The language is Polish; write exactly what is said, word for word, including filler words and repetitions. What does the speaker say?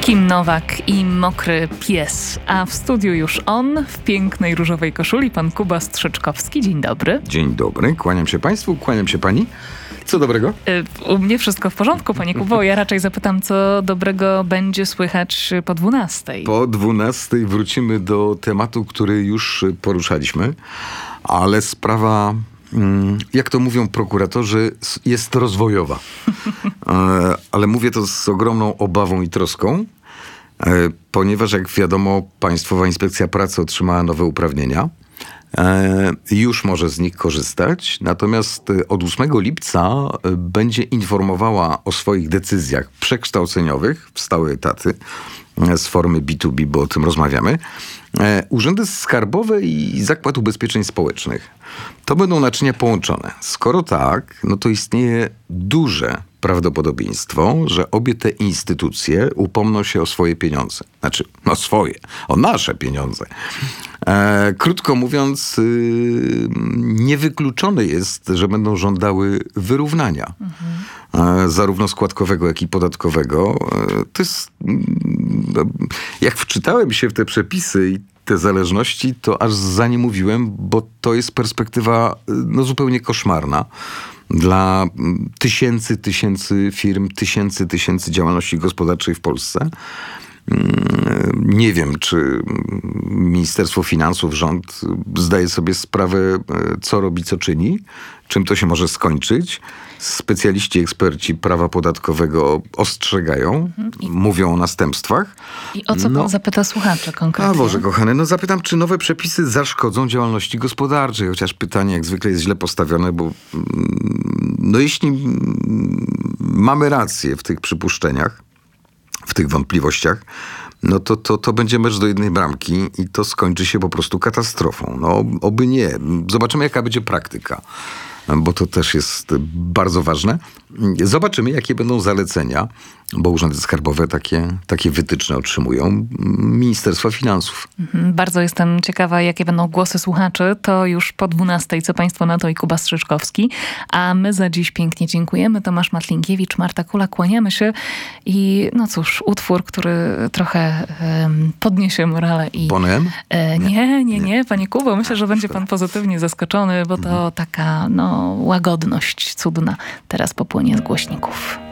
Kim Nowak i Mokry Pies, a w studiu już on, w pięknej różowej koszuli, pan Kuba Strzyczkowski. Dzień dobry. Dzień dobry, kłaniam się państwu, kłaniam się pani. Co dobrego? U mnie wszystko w porządku, panie Kubo. Ja raczej zapytam, co dobrego będzie słychać po dwunastej. Po dwunastej wrócimy do tematu, który już poruszaliśmy, ale sprawa, jak to mówią prokuratorzy, jest rozwojowa. Ale mówię to z ogromną obawą i troską, ponieważ jak wiadomo, Państwowa Inspekcja Pracy otrzymała nowe uprawnienia. Już może z nich korzystać, natomiast od ósmego lipca będzie informowała o swoich decyzjach przekształceniowych w stałe etaty z formy B dwa B, bo o tym rozmawiamy, urzędy skarbowe i Zakład Ubezpieczeń Społecznych. To będą naczynia połączone. Skoro tak, no to istnieje duże prawdopodobieństwo, że obie te instytucje upomną się o swoje pieniądze. Znaczy, no swoje, o nasze pieniądze. E, krótko mówiąc, y, niewykluczone jest, że będą żądały wyrównania. Mhm. E, zarówno składkowego, jak i podatkowego. E, to jest... Y, jak wczytałem się w te przepisy i te zależności, to aż za nie mówiłem, bo to jest perspektywa no, zupełnie koszmarna dla tysięcy, tysięcy firm, tysięcy, tysięcy działalności gospodarczej w Polsce. Nie wiem, czy Ministerstwo Finansów, rząd zdaje sobie sprawę, co robi, co czyni, czym to się może skończyć. Specjaliści, eksperci prawa podatkowego ostrzegają, mhm. I... mówią o następstwach. I o co no, pan zapyta słuchaczy konkretnie? A Boże kochany, no zapytam, czy nowe przepisy zaszkodzą działalności gospodarczej? Chociaż pytanie jak zwykle jest źle postawione, bo no jeśli mamy rację w tych przypuszczeniach, w tych wątpliwościach, no to, to, to będzie mecz do jednej bramki i to skończy się po prostu katastrofą. No oby nie. Zobaczymy, jaka będzie praktyka, bo to też jest bardzo ważne. Zobaczymy, jakie będą zalecenia, bo urzędy skarbowe takie, takie wytyczne otrzymują Ministerstwa Finansów. Mhm, bardzo jestem ciekawa, jakie będą głosy słuchaczy. To już po dwunastej, co państwo na to, i Kuba Strzyczkowski. A my za dziś pięknie dziękujemy. Tomasz Matlinkiewicz, Marta Kula, kłaniamy się. I no cóż, utwór, który trochę um, podniesie morale i... Bonem? E, nie, nie, nie, panie Kubo. Myślę, że będzie pan pozytywnie zaskoczony, bo to taka no, łagodność cudna teraz popłynie z głośników.